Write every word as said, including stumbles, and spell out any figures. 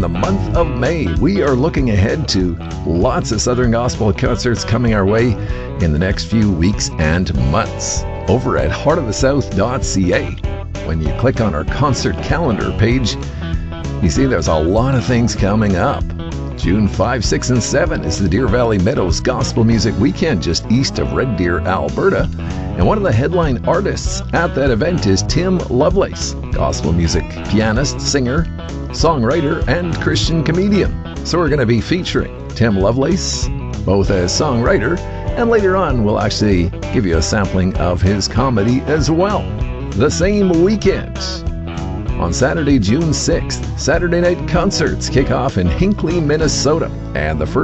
the month of May. We are looking ahead to lots of Southern Gospel concerts coming our way in the next few weeks and months over at heart of the south dot c a. When you click on our concert calendar page, you see there's a lot of things coming up. June fifth, sixth, and seventh is the Deer Valley Meadows Gospel Music Weekend just east of Red Deer, Alberta. And one of the headline artists at that event is Tim Lovelace, gospel music pianist, singer, songwriter, and Christian comedian. So we're going to be featuring Tim Lovelace, both as songwriter, and later on we'll actually give you a sampling of his comedy as well. The same weekend, on Saturday, June sixth, Saturday night concerts kick off in Hinckley, Minnesota, and the first